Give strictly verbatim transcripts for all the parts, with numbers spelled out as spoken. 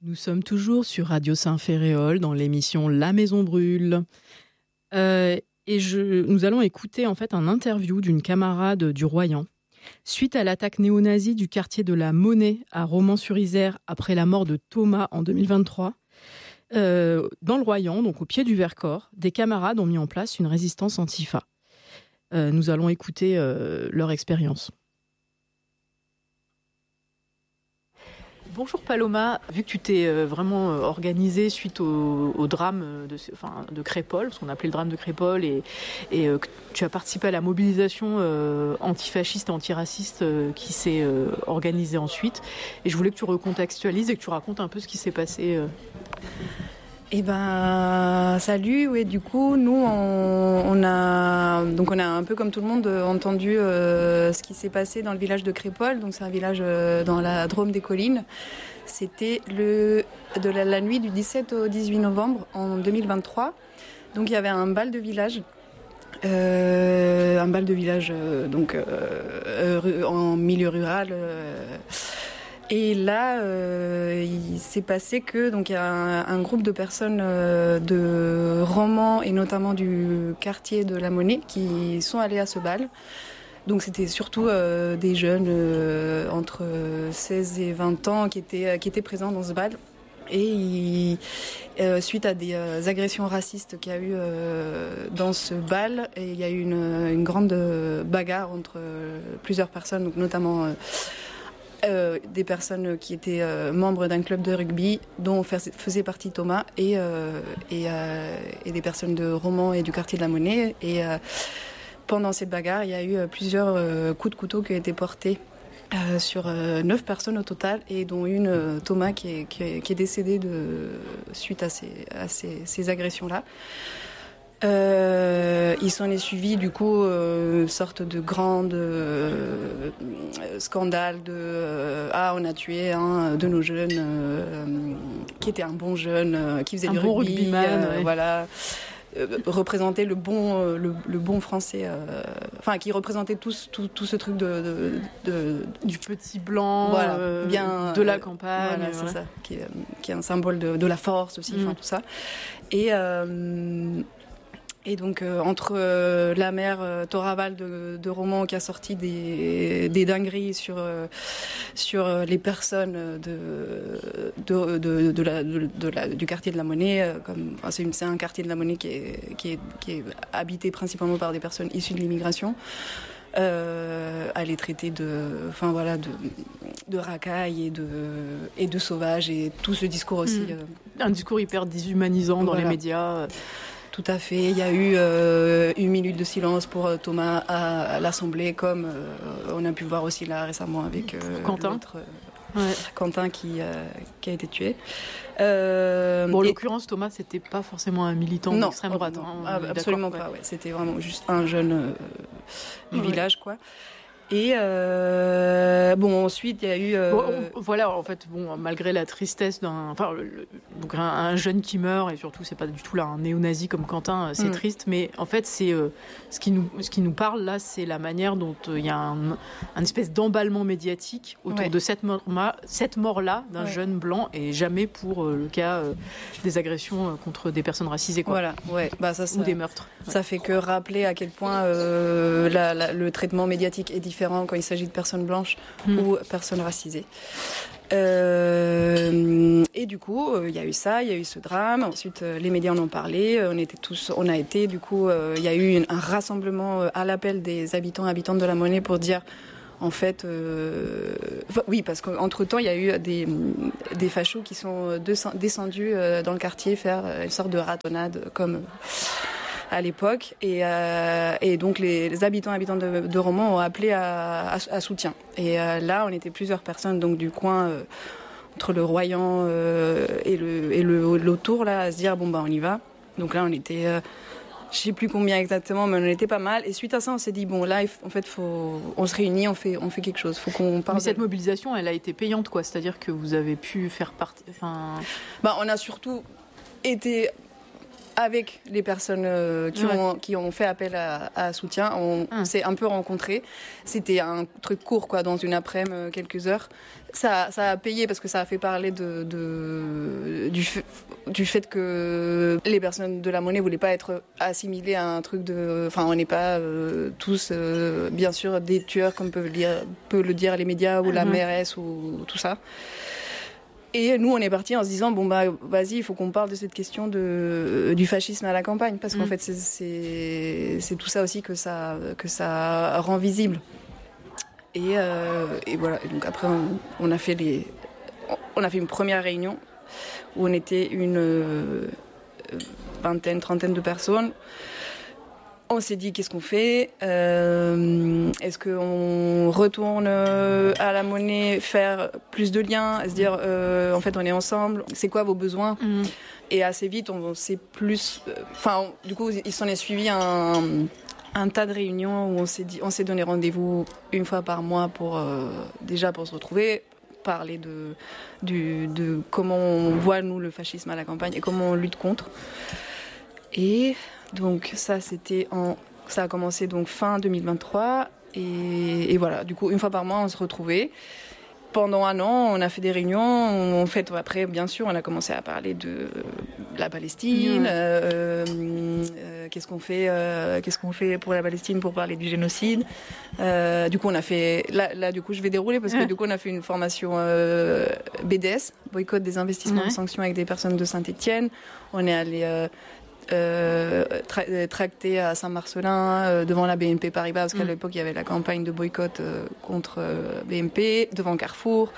Nous sommes toujours sur Radio Saint-Ferréol dans l'émission La Maison Brûle. Euh, et je, nous allons écouter en fait un interview d'une camarade du Royan. Suite à l'attaque néo-nazie du quartier de la Monnaie à Romans-sur-Isère après la mort de Thomas en deux mille vingt-trois, euh, dans le Royan, donc au pied du Vercors, des camarades ont mis en place une résistance antifa. Euh, nous allons écouter euh, leur expérience. Bonjour Paloma, vu que tu t'es vraiment organisée suite au, au drame de, enfin, de Crépol, ce qu'on appelait le drame de Crépol, et, et que tu as participé à la mobilisation euh, antifasciste et antiraciste euh, qui s'est euh, organisée ensuite, et je voulais que tu recontextualises et que tu racontes un peu ce qui s'est passé. Euh. Eh ben, salut. Oui, du coup, nous, on, on a, donc on a un peu comme tout le monde entendu euh, ce qui s'est passé dans le village de Crépol. Donc, c'est un village euh, dans la Drôme des Collines. C'était le de la, la nuit du dix-sept au dix-huit novembre en deux mille vingt-trois. Donc, il y avait un bal de village. Euh, un bal de village euh, donc euh, en milieu rural. Euh, Et là, euh, il s'est passé que donc il y a un, un groupe de personnes euh, de Romans et notamment du quartier de la Monnaie qui sont allés à ce bal. Donc c'était surtout euh, des jeunes euh, entre seize et vingt ans qui étaient qui étaient présents dans ce bal. Et il, euh, suite à des euh, agressions racistes qu'il y a eu euh, dans ce bal, et il y a eu une, une grande bagarre entre euh, plusieurs personnes, donc notamment euh, Euh, des personnes qui étaient euh, membres d'un club de rugby dont faisait partie Thomas et, euh, et, euh, et des personnes de Romans et du quartier de la Monnaie. Et euh, pendant cette bagarre, il y a eu plusieurs euh, coups de couteau qui ont été portés euh, sur euh, neuf personnes au total, et dont une, euh, Thomas, qui est, qui est, qui est décédé de, suite à ces, à ces, ces agressions-là. Euh, il s'en est suivi du coup euh, une sorte de grande euh, scandale de euh, ah on a tué un de nos jeunes euh, qui était un bon jeune euh, qui faisait un du bon rugby, rugbyman, euh, ouais. voilà euh, représenter le bon euh, le, le bon français, euh, enfin qui représentait tout, tout, tout ce truc de, de, de du petit blanc, voilà, euh, bien de la campagne, voilà, c'est ouais. ça, qui est, qui est un symbole de, de la force aussi, enfin mm. tout ça. Et euh, Et donc euh, entre euh, la mère euh, Thoraval de, de Romans qui a sorti des, des dingueries sur euh, sur les personnes de de, de, de, la, de, de la, du quartier de la Monnaie, euh, comme enfin, c'est, une, c'est un quartier de la Monnaie qui est qui est qui est habité principalement par des personnes issues de l'immigration. Euh, à les traiter de, enfin voilà, de, de racailles et de et de sauvages, et tout ce discours aussi. Mmh. Euh, un discours hyper déshumanisant dans voilà. les médias. Tout à fait. Il y a eu euh, une minute de silence pour euh, Thomas à, à l'Assemblée, comme euh, on a pu voir aussi là récemment avec euh, Quentin. l'autre, euh, ouais. Quentin qui, euh, qui a été tué. Euh, bon, en et... l'occurrence, Thomas, c'était pas forcément un militant non, d'extrême droite. Non, hein, ah, absolument pas. Ouais. Ouais. C'était vraiment juste un jeune euh, du ouais. village, quoi. Et euh, bon, ensuite il y a eu. Euh... Bon, voilà, en fait, bon, malgré la tristesse d'un, enfin, le, donc un, un jeune qui meurt, et surtout c'est pas du tout là un néo-nazi comme Quentin, c'est mm. triste, mais en fait c'est euh, ce qui nous, ce qui nous parle là, c'est la manière dont il euh, y a un, un espèce d'emballement médiatique autour ouais. de cette mort, cette mort-là d'un ouais. jeune blanc, et jamais pour euh, le cas euh, des agressions contre des personnes racisées, quoi. Voilà, ouais, bah ça, ça ou des meurtres. Ça ouais. fait que rappeler à quel point euh, la, la, le traitement médiatique est différent quand il s'agit de personnes blanches mmh. ou personnes racisées. Euh, et du coup, il euh, y a eu ça, il y a eu ce drame. Ensuite, euh, les médias en ont parlé. On était tous, on a été. Du coup, il euh, y a eu une, un rassemblement euh, à l'appel des habitants et habitantes de la Monnaie pour dire, en fait, euh, oui, parce qu'entre temps, il y a eu des des fachos qui sont descendus euh, dans le quartier faire une sorte de ratonnade comme à l'époque, et, euh, et donc les, les habitants et habitantes de, de Romans ont appelé à, à, à soutien. Et euh, là, on était plusieurs personnes donc du coin, euh, entre le Royan euh, et le et le l'autour là, à se dire bon bah on y va. Donc là, on était, euh, je sais plus combien exactement, mais on était pas mal. Et suite à ça, on s'est dit bon là, en fait, faut, on se réunit, on fait on fait quelque chose. Faut qu'on parle. Mais cette de... mobilisation, elle a été payante, quoi. C'est-à-dire que vous avez pu faire partie. Enfin. Bah, on a surtout été avec les personnes euh, qui, ouais. ont, qui ont fait appel à, à soutien. On ah. s'est un peu rencontrés. C'était un truc court, quoi, dans une après-midi, quelques heures. Ça, ça a payé parce que ça a fait parler de, de, du, fait, du fait que les personnes de la monnaie ne voulaient pas être assimilées à un truc de... Enfin, on n'est pas euh, tous, euh, bien sûr, des tueurs, comme peuvent le dire, peuvent le dire les médias ou mm-hmm. la mairesse ou tout ça. Et nous, on est partis en se disant, bon, bah, vas-y, il faut qu'on parle de cette question de, du fascisme à la campagne. Parce qu'en mmh. fait, c'est, c'est, c'est tout ça aussi que ça, que ça rend visible. Et, euh, et voilà. Et donc après, on, on, a fait les, on a fait une première réunion où on était une euh, vingtaine, trentaine de personnes. On s'est dit, qu'est-ce qu'on fait euh, Est-ce qu'on retourne à la monnaie, faire plus de liens, se dire, euh, en fait, on est ensemble, c'est quoi vos besoins mmh. Et assez vite, on s'est plus... Enfin, euh, du coup, il s'en est suivi un, un tas de réunions où on s'est, dit, on s'est donné rendez-vous une fois par mois pour, euh, déjà pour se retrouver, parler de, du, de comment on voit, nous, le fascisme à la campagne et comment on lutte contre. Et... Donc ça, c'était en, ça a commencé donc fin deux mille vingt-trois et, et voilà. Du coup, une fois par mois, on se retrouvait. Pendant un an, on a fait des réunions. En fait, après, bien sûr, on a commencé à parler de, de la Palestine. Mmh. Euh, euh, qu'est-ce qu'on fait, euh, qu'est-ce qu'on fait pour la Palestine pour parler du génocide. Euh, du coup, on a fait. Là, là, du coup, je vais dérouler parce que mmh. du coup, on a fait une formation euh, B D S, boycott des investissements mmh. et sanctions avec des personnes de Saint-Étienne. On est allé euh, Euh, tra- tracté à Saint-Marcelin euh, devant la B N P Paribas parce qu'à mmh. l'époque il y avait la campagne de boycott euh, contre euh, B N P devant Carrefour.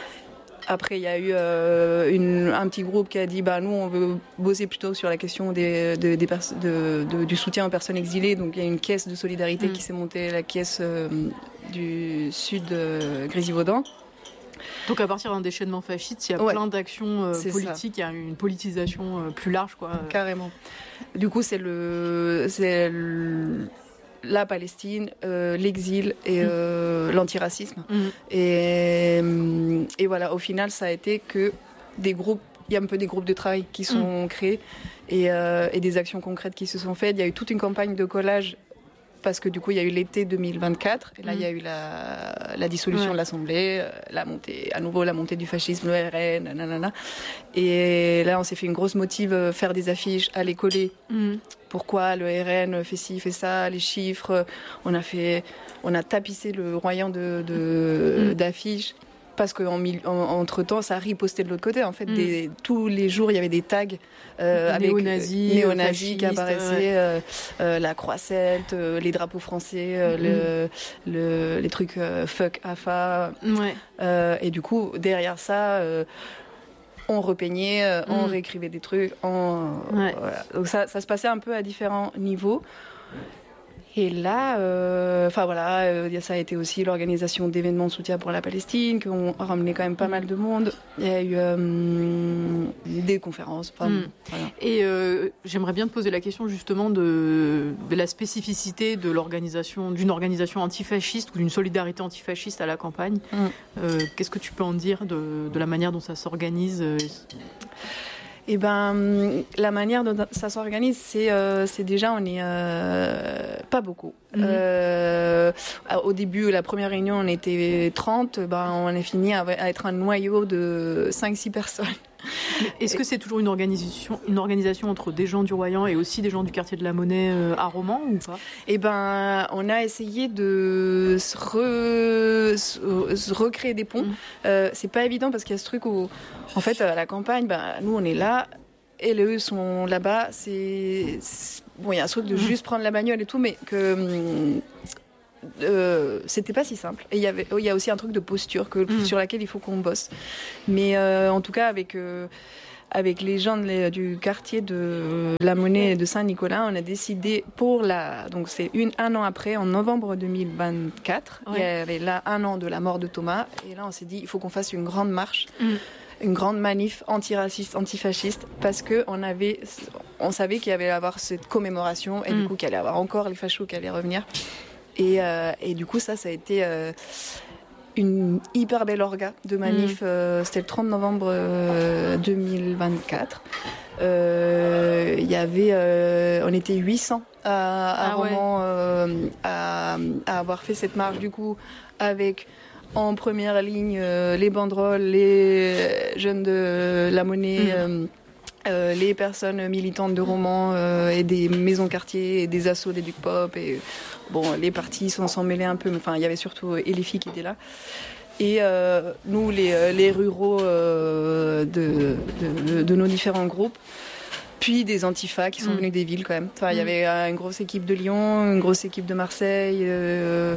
Après il y a eu euh, une, un petit groupe qui a dit bah nous on veut bosser plutôt sur la question des, de, des pers- de, de, du soutien aux personnes exilées, donc il y a une caisse de solidarité mmh. qui s'est montée, la caisse euh, du sud euh, Grésivaudan. Donc à partir d'un déchaînement fasciste, il y a ouais, plein d'actions euh, politiques, il y a une politisation euh, plus large, quoi. Carrément. Du coup, c'est le, c'est le, la Palestine, euh, l'exil et euh, mmh. l'antiracisme. Mmh. Et, et voilà, au final, ça a été que des groupes, il y a un peu des groupes de travail qui sont mmh. créés et, euh, et des actions concrètes qui se sont faites. Il y a eu toute une campagne de collage. Parce que du coup, il y a eu l'été deux mille vingt-quatre, et là, mmh. il y a eu la, la dissolution ouais. de l'Assemblée, la montée, à nouveau la montée du fascisme, le R N, nanana. Et là, on s'est fait une grosse motive, faire des affiches, aller coller. Mmh. Pourquoi le R N fait ci, fait ça, les chiffres. On a fait, on a tapissé le royaume de, de, mmh. d'affiches. Parce qu'entre-temps, ça a riposté de l'autre côté. En fait, mmh. des, tous les jours, il y avait des tags euh, avec néo-nazis, néo-nazis qui apparaissaient, ouais. euh, euh, la croix celte, euh, les drapeaux français, euh, mmh. le, le, les trucs euh, fuck A F A. Ouais. Euh, et du coup, derrière ça, euh, on repeignait, euh, mmh. on réécrivait des trucs. On, ouais. voilà. Donc ça, ça se passait un peu à différents niveaux. Et là, enfin euh, voilà, euh, ça a été aussi l'organisation d'événements de soutien pour la Palestine, qui ont ramené quand même pas mal de monde. Il y a eu euh, des conférences. Mm. Voilà. Et euh, j'aimerais bien te poser la question justement de, de la spécificité de l'organisation, d'une organisation antifasciste ou d'une solidarité antifasciste à la campagne. Mm. Euh, qu'est-ce que tu peux en dire de, de la manière dont ça s'organise ? Eh ben, la manière dont ça s'organise, c'est, euh, c'est déjà, on est euh, pas beaucoup. Mmh. Euh, au début, la première réunion, on était trente, ben, on est fini à, à être un noyau de cinq six personnes. Est-ce que c'est toujours une organisation, une organisation entre des gens du Royan et aussi des gens du quartier de la Monnaie euh, à Romans ou pas ? Eh ben, on a essayé de se, re, se, se recréer des ponts. Mmh. Euh, c'est pas évident parce qu'il y a ce truc où, en fait, à la campagne, ben, nous on est là et les eux sont là-bas. C'est, c'est... bon, il y a un truc de mmh. juste prendre la bagnole et tout, mais que hum, Euh, c'était pas si simple. Et il y avait, il y a aussi un truc de posture que, mmh. sur laquelle il faut qu'on bosse. Mais euh, en tout cas, avec euh, avec les gens de, du quartier de la Monnaie de Saint-Nicolas, on a décidé pour la, donc c'est une un an après, en novembre deux mille vingt-quatre, ouais. il y avait là un an de la mort de Thomas, et là on s'est dit il faut qu'on fasse une grande marche. Mmh. Une grande manif antiraciste, antifasciste, parce que on avait, on savait qu'il y avait à avoir cette commémoration et mmh. du coup qu'il allait y avoir encore les fachos qui allaient revenir. Et, euh, et du coup, ça, ça a été euh, une hyper belle orga de manif. Mmh. Euh, c'était le trente novembre euh, deux mille vingt-quatre. Il euh, y avait, euh, on était huit cents à, à ah Romans ouais. euh, à, à avoir fait cette marche du coup avec en première ligne euh, les banderoles, les jeunes de la Monnaie. Mmh. Euh, Euh, les personnes militantes de Romans euh, et des maisons quartiers et des assos des Duc Pop et bon les partis sont s'en mêlés un peu mais enfin il y avait surtout et les filles qui étaient là et euh, nous les, les ruraux euh, de, de, de nos différents groupes puis des antifas qui sont mmh. venus des villes quand même enfin il mmh. y avait une grosse équipe de Lyon, une grosse équipe de Marseille euh,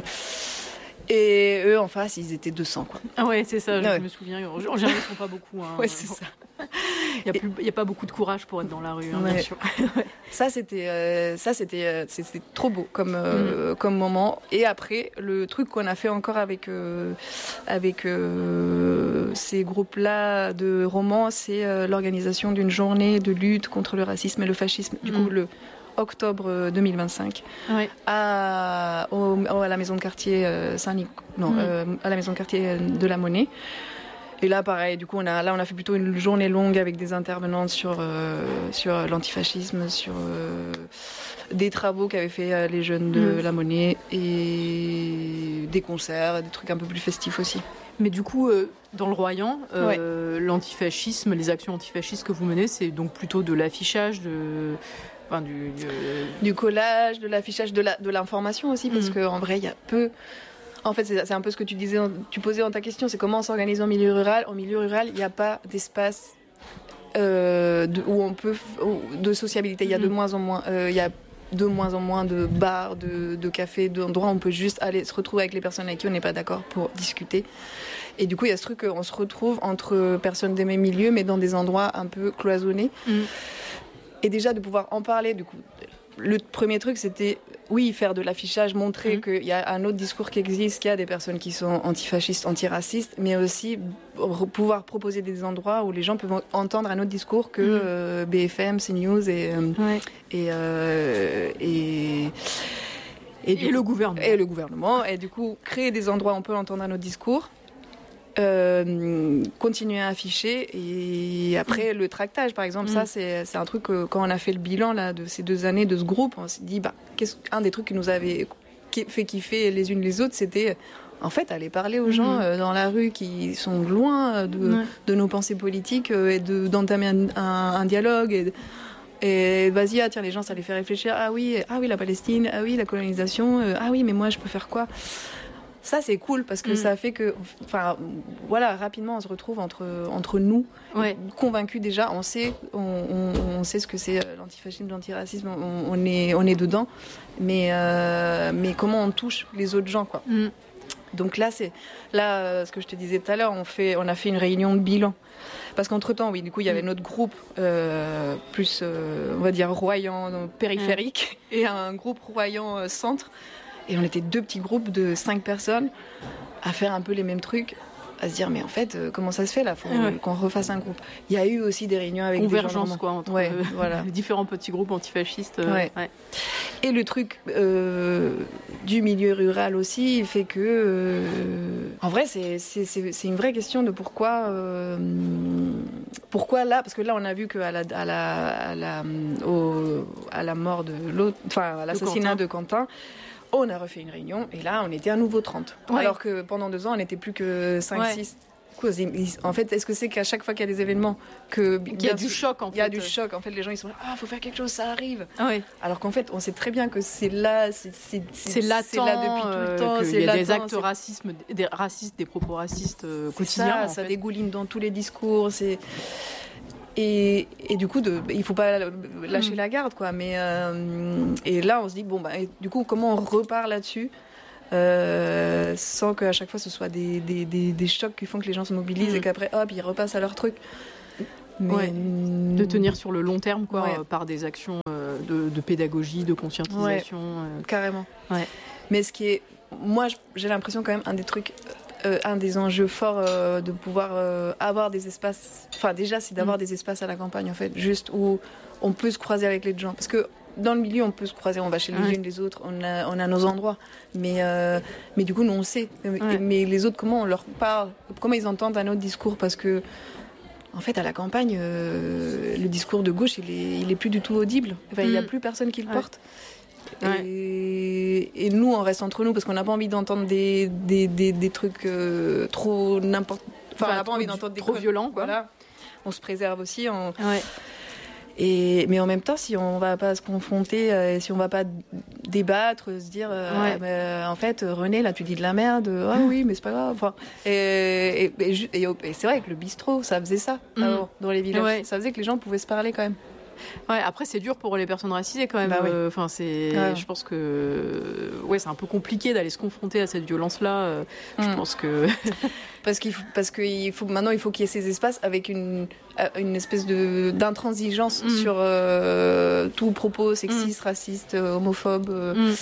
et eux en face ils étaient deux cents quoi. Ah ouais c'est ça je ouais. me souviens en général ils sont pas beaucoup hein. Ouais c'est ça. Il n'y a, a pas beaucoup de courage pour être dans la rue, hein, ouais. bien sûr. Ça, c'était, euh, ça c'était, euh, c'était trop beau comme, euh, mmh. comme moment. Et après, le truc qu'on a fait encore avec, euh, avec euh, ces groupes-là de romans, c'est euh, l'organisation d'une journée de lutte contre le racisme et le fascisme. Du mmh. coup, le octobre deux mille vingt-cinq, ouais. à, au, à la maison de quartier euh, Saint-Nic, non, mmh. euh, à la maison de quartier de la Monnaie. Et là, pareil, du coup, on a, là, on a fait plutôt une journée longue avec des intervenantes sur, euh, sur l'antifascisme, sur euh, des travaux qu'avaient fait euh, les jeunes de mmh. la Monnaie et des concerts, des trucs un peu plus festifs aussi. Mais du coup, euh, dans le Royan, euh, ouais. l'antifascisme, les actions antifascistes que vous menez, c'est donc plutôt de l'affichage, de... Enfin, du, du... du collage, de l'affichage, de, la, de l'information aussi, parce mmh. qu'en vrai, il y a peu... En fait, c'est, c'est un peu ce que tu disais, tu posais dans ta question, c'est comment on s'organise en milieu rural. En milieu rural, il n'y a pas d'espace euh, de, où on peut de sociabilité. Il y a de moins en moins, euh, il y a de moins en moins de bars, de, de cafés, d'endroits où on peut juste aller se retrouver avec les personnes avec qui on n'est pas d'accord pour discuter. Et du coup, il y a ce truc qu'on se retrouve entre personnes des mêmes milieux, mais dans des endroits un peu cloisonnés. Mm. Et déjà de pouvoir en parler, du coup. Le premier truc, c'était, oui, faire de l'affichage, montrer mmh. qu'il y a un autre discours qui existe, qu'il y a des personnes qui sont antifascistes, antiracistes, mais aussi pouvoir proposer des endroits où les gens peuvent entendre un autre discours que mmh. euh, B F M, CNews et, euh, ouais. et, euh, et, et, et, le gouvernement. et le gouvernement. Et du coup, créer des endroits où on peut entendre un autre discours. Euh, continuer à afficher et après le tractage par exemple mmh. ça c'est, c'est un truc que, quand on a fait le bilan là, de ces deux années de ce groupe on s'est dit bah, qu'est-ce, un des trucs qui nous avait fait kiffer les unes les autres c'était en fait aller parler aux gens mmh. euh, dans la rue qui sont loin de, ouais. de nos pensées politiques euh, et de, d'entamer un, un, un dialogue et, et vas-y ah, tiens les gens ça les fait réfléchir ah oui, ah oui la Palestine, ah oui la colonisation euh, ah oui mais moi je peux faire quoi. Ça, c'est cool parce que mmh. ça fait que, enfin, voilà, rapidement, on se retrouve entre, entre nous, ouais. convaincus déjà. On sait, on, on, on sait ce que c'est l'antifascisme, l'antiracisme, on, on, est, on est dedans. Mais, euh, mais comment on touche les autres gens, quoi. Mmh. Donc là, c'est là, ce que je te disais tout à l'heure, on, fait, on a fait une réunion de bilan. Parce qu'entre-temps, oui, du coup, il y avait notre groupe euh, plus, euh, on va dire, royan, périphérique, mmh. et un groupe royan euh, centre. Et on était deux petits groupes de cinq personnes à faire un peu les mêmes trucs, à se dire mais en fait euh, comment ça se fait là, faut ouais. qu'on refasse un groupe. Il y a eu aussi des réunions avec convergence des gens quoi entre ouais, euh, voilà. les différents petits groupes antifascistes. Euh, ouais. Ouais. Et le truc euh, du milieu rural aussi fait que euh, en vrai c'est, c'est, c'est, c'est une vraie question de pourquoi euh, pourquoi là parce que là on a vu que à la à la à la, au, à la mort de l'autre enfin à l'assassinat de Quentin. On a refait une réunion et là on était à nouveau trente. Ouais. Alors que pendant deux ans on n'était plus que cinq six. Ouais. En fait, est-ce que c'est qu'à chaque fois qu'il y a des événements que il y a du choc en fait. Il y a du choc en fait, les gens ils sont là ah faut faire quelque chose, ça arrive. Ouais. Alors qu'en fait, on sait très bien que c'est là c'est c'est, c'est, c'est latent, c'est là depuis tout le temps, euh, c'est il y a latent, des actes racisme, des racistes, des propos racistes euh, quotidiens. Ça, ça dégouline dans tous les discours, c'est Et, et du coup, de, il ne faut pas lâcher mmh. la garde, quoi. Mais, euh, et là, on se dit, bon, bah, du coup, comment on repart là-dessus euh, sans qu'à chaque fois, ce soit des, des, des, des chocs qui font que les gens se mobilisent mmh. et qu'après, hop, ils repassent à leur truc. Mais... Ouais. De tenir sur le long terme, quoi, ouais. euh, par des actions euh, de, de pédagogie, de conscientisation. Ouais, euh... Carrément. Ouais. Mais ce qui est... Moi, j'ai l'impression quand même, un des trucs... Euh, un des enjeux forts euh, de pouvoir euh, avoir des espaces, enfin déjà c'est d'avoir mmh. des espaces à la campagne en fait, juste où on peut se croiser avec les gens, parce que dans le milieu, on peut se croiser, on va chez les ouais. unes, les autres, on a, on a nos endroits. Mais, euh, mais du coup, nous, on sait. Ouais. Mais les autres, comment on leur parle? Comment ils entendent un autre discours? Parce que, en fait, à la campagne, euh, le discours de gauche, il est, il est plus du tout audible. Enfin, il n'y a plus personne qui le ouais. porte. Ouais. Et, et nous, on reste entre nous parce qu'on n'a pas envie d'entendre des, des, des, des trucs euh, trop n'importe. Enfin, Enfin, on n'a pas trop, envie d'entendre des trop trucs violents, quoi. Voilà. On se préserve aussi. On... Ouais. Et, mais en même temps, si on va pas se confronter, euh, si on va pas débattre, se dire, euh, Ouais. ah, bah, en fait, René, là, tu dis de la merde. Ah oui, mais c'est pas grave. Enfin, et, et, et, et, et c'est vrai que le bistrot, ça faisait ça Mm. avant, dans les villages. Ouais. Ça faisait que les gens pouvaient se parler quand même. Ouais, après c'est dur pour les personnes racisées quand même. Bah oui. euh, enfin, c'est, Ouais. je pense que ouais, c'est un peu compliqué d'aller se confronter à cette violence-là. euh, Je Mm. pense que Parce qu'il faut, parce qu'il faut maintenant il faut qu'il y ait ces espaces avec une une espèce de d'intransigeance Mm. sur euh, tout propos sexiste, mm. raciste, homophobe. Euh, mm.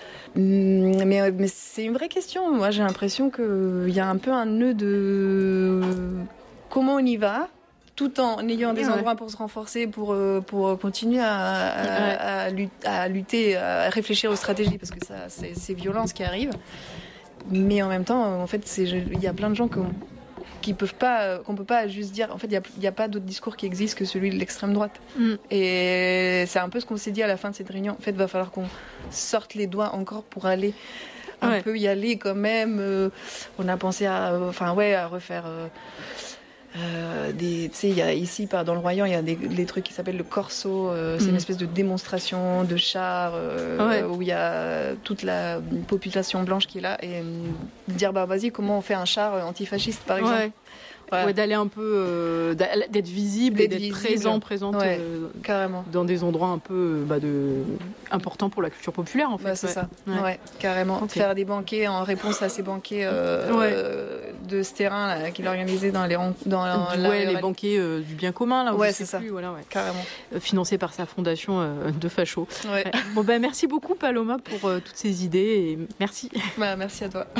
Mais, mais c'est une vraie question. Moi, j'ai l'impression qu'il y a un peu un nœud de comment on y va, tout en ayant des ouais. endroits pour se renforcer, pour, pour continuer à, à, ouais. à, lutter, à lutter, à réfléchir aux stratégies, parce que ça, c'est, c'est violent ce qui arrive. Mais en même temps, en fait, c'est, il y a plein de gens qu'on qui peuvent pas, qu'on peut pas juste dire. En fait, il n'y a, a pas d'autre discours qui existe que celui de l'extrême droite. Mm. Et c'est un peu ce qu'on s'est dit à la fin de cette réunion. En fait, il va falloir qu'on sorte les doigts encore pour aller un ouais. peu y aller quand même. Euh, on a pensé à, euh, enfin ouais, à refaire. Euh, Euh, des, tu sais, il y a ici, dans le Royan, il y a des, des trucs qui s'appellent le corso. Euh, c'est mmh. une espèce de démonstration de chars euh, ouais. où il y a toute la population blanche qui est là et euh, dire bah vas-y, comment on fait un char antifasciste par exemple. Ouais. Ouais. Ouais, d'aller un peu, euh, d'être visible d'être et d'être visible. présent, présente ouais, euh, carrément. Dans des endroits un peu bah, de, importants pour la culture populaire en fait. Bah, c'est ouais. ça, ouais. Ouais, carrément. Okay. Faire des banquets en réponse à ces banquets euh, ouais. euh, de ce terrain là, qu'il organisait dans les dans la, la, ouais, la, les banquets euh, du bien commun là. Où ouais, je c'est sais ça. Plus, voilà, ouais. Carrément. Euh, financé par sa fondation euh, de facho. Ouais. Ouais. Bon ben bah, merci beaucoup Paloma pour euh, toutes ces idées et merci. Bah, merci à toi.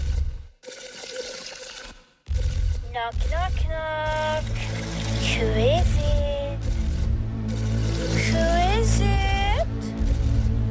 Knock, knock, knock. Tu es